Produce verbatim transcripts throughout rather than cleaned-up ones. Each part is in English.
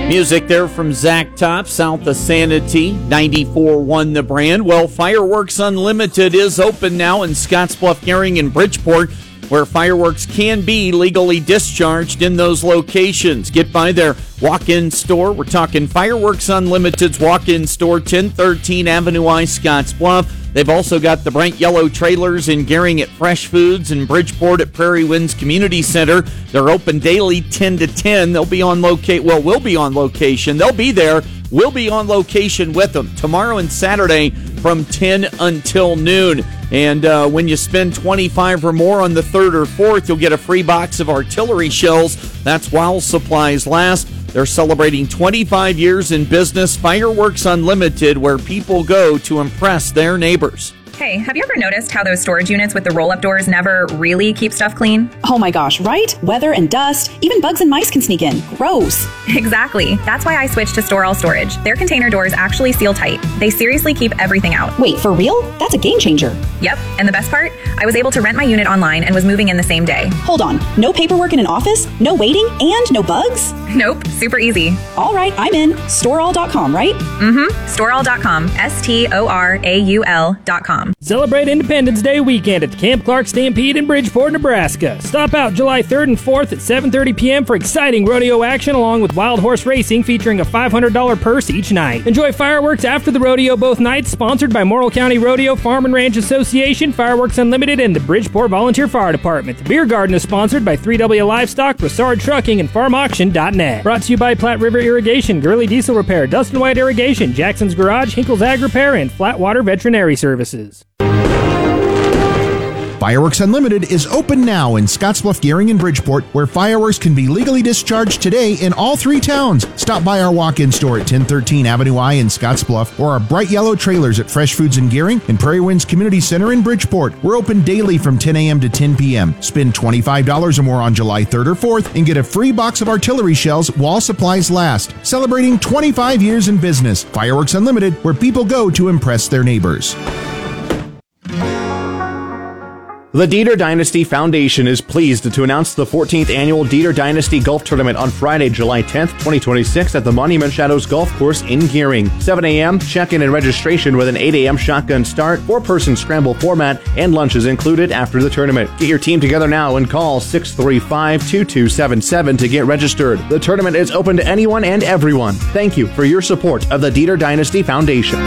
Music there from Zach Top, South of Sanity, ninety-four point one The Brand. Well, Fireworks Unlimited is open now in Scottsbluff, Gehring, and Bridgeport, where fireworks can be legally discharged in those locations. Get by their walk-in store. We're talking Fireworks Unlimited's walk-in store, ten thirteen Avenue I, Scottsbluff. They've also got the bright yellow trailers in Gehring at Fresh Foods and Bridgeport at Prairie Winds Community Center. They're open daily ten to ten. They'll be on locate. Well, we'll be on location. They'll be there. We'll be on location with them tomorrow and Saturday from ten until noon. And uh, when you spend twenty-five dollars or more on the third or fourth, you'll get a free box of artillery shells. That's while supplies last. They're celebrating twenty-five years in business. Fireworks Unlimited, where people go to impress their neighbors. Hey, have you ever noticed how those storage units with the roll-up doors never really keep stuff clean? Oh my gosh, right? Weather and dust, even bugs and mice can sneak in. Gross. Exactly. That's why I switched to Store All Storage. Their container doors actually seal tight. They seriously keep everything out. Wait, for real? That's a game changer. Yep, and the best part? I was able to rent my unit online and was moving in the same day. Hold on, no paperwork in an office, no waiting, and no bugs? Nope, super easy. All right, I'm in. store all dot com, right? Mm-hmm, store all dot com, S T O R A U L dot com. Celebrate Independence Day weekend at the Camp Clark Stampede in Bridgeport, Nebraska. Stop out July third and fourth at seven thirty p.m. for exciting rodeo action along with wild horse racing featuring a five hundred dollars purse each night. Enjoy fireworks after the rodeo both nights, sponsored by Morrill County Rodeo Farm and Ranch Association, Fireworks Unlimited, and the Bridgeport Volunteer Fire Department. The beer garden is sponsored by three W Livestock, Broussard Trucking, and farm auction dot net. Brought to you by Platte River Irrigation, Gurley Diesel Repair, Dustin White Irrigation, Jackson's Garage, Hinkle's Ag Repair, and Flatwater Veterinary Services. Fireworks Unlimited is open now in Scottsbluff, Gehring, and Bridgeport, where fireworks can be legally discharged today in all three towns. Stop by our walk-in store at ten thirteen Avenue I in Scottsbluff, or our bright yellow trailers at Fresh Foods in Gehring and Prairie Winds Community Center in Bridgeport. We're open daily from ten a.m. to ten p.m. Spend twenty-five dollars or more on July third or fourth and get a free box of artillery shells while supplies last. Celebrating twenty-five years in business. Fireworks Unlimited, where people go to impress their neighbors. The Dieter Dynasty Foundation is pleased to announce the fourteenth Annual Dieter Dynasty Golf Tournament on Friday, July tenth, twenty twenty-six at the Monument Shadows Golf Course in Gehring. seven a.m. check-in and registration with an eight a.m. shotgun start, four-person scramble format, and lunch is included after the tournament. Get your team together now and call six three five, two two seven seven to get registered. The tournament is open to anyone and everyone. Thank you for your support of the Dieter Dynasty Foundation.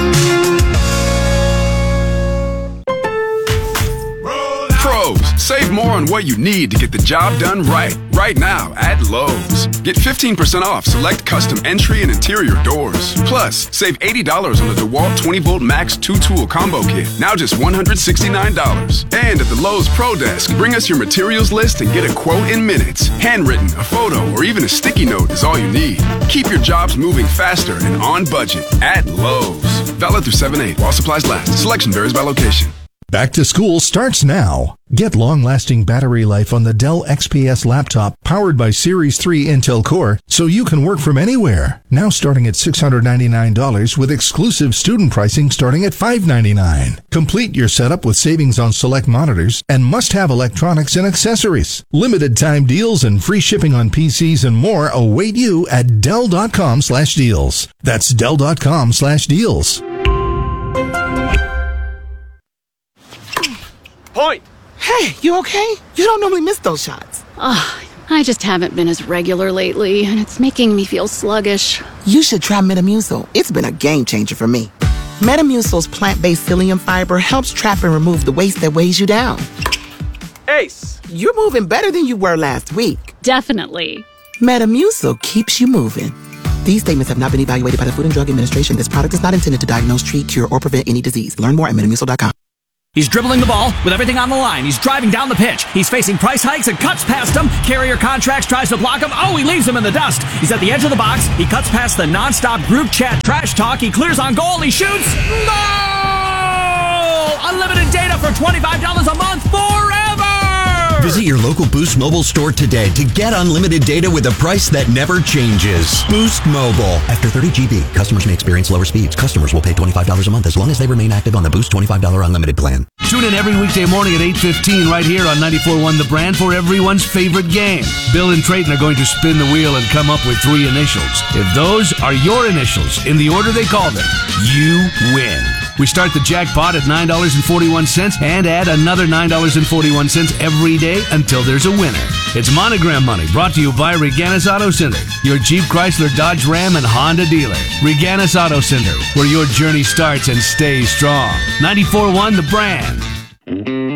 Save more on what you need to get the job done right. Right now at Lowe's. Get fifteen percent off select custom entry and interior doors. Plus, save eighty dollars on the DeWalt twenty volt Max two tool combo kit. Now just one hundred sixty-nine dollars. And at the Lowe's Pro Desk, bring us your materials list and get a quote in minutes. Handwritten, a photo, or even a sticky note is all you need. Keep your jobs moving faster and on budget at Lowe's. Valid through seven eight while supplies last. Selection varies by location. Back to school starts now. Get long-lasting battery life on the Dell X P S laptop powered by Series three Intel Core so you can work from anywhere. Now starting at six hundred ninety-nine dollars with exclusive student pricing starting at five hundred ninety-nine dollars. Complete your setup with savings on select monitors and must-have electronics and accessories. Limited time deals and free shipping on P Cs and more await you at Dell.com slash deals. That's Dell.com slash deals. Point! Hey, you okay? You don't normally miss those shots. Ugh, I just haven't been as regular lately, and it's making me feel sluggish. You should try Metamucil. It's been a game changer for me. Metamucil's plant-based psyllium fiber helps trap and remove the waste that weighs you down. Ace! You're moving better than you were last week. Definitely. Metamucil keeps you moving. These statements have not been evaluated by the Food and Drug Administration. This product is not intended to diagnose, treat, cure, or prevent any disease. Learn more at metamucil dot com. He's dribbling the ball with everything on the line. He's driving down the pitch. He's facing price hikes and cuts past him. Carrier Contracts tries to block him. Oh, he leaves him in the dust. He's at the edge of the box. He cuts past the nonstop group chat trash talk. He clears on goal. He shoots. Goal! Unlimited data for twenty-five dollars a month forever! Visit your local Boost Mobile store today to get unlimited data with a price that never changes. Boost Mobile. After thirty gigabytes, customers may experience lower speeds. Customers will pay twenty-five dollars a month as long as they remain active on the Boost twenty-five dollars unlimited plan. Tune in every weekday morning at eight fifteen right here on ninety-four point one The Brand for everyone's favorite game. Bill and Trayton are going to spin the wheel and come up with three initials. If those are your initials in the order they call them, you win. We start the jackpot at nine dollars and forty-one cents and add another nine dollars and forty-one cents every day until there's a winner. It's Monogram Money, brought to you by Reganis Auto Center, your Jeep, Chrysler, Dodge, Ram, and Honda dealer. Reganis Auto Center, where your journey starts and stays strong. ninety-four point one The Brand.